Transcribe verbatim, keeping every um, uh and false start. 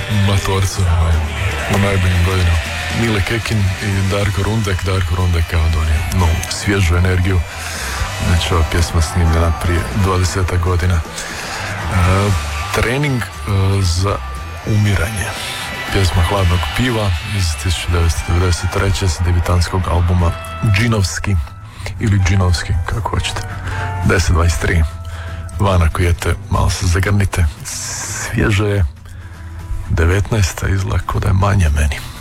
matorcu u najboljim godinama. Mile Kekin i Darko Rundek. Darko Rundek kao donio novu svježu energiju. Znači, ova pjesma snimljena prije dvadeset godina. E, trening e, za umiranje. Pjesma Hladnog piva iz tisuću devetsto devedeset treće s debitanskog albuma Džinovski ili Džinovski, kako hoćete. deset dvadeset tri. Van ako jete, malo se zagrnite. Svježe je devetnaesta, izgleda kao da je manje meni.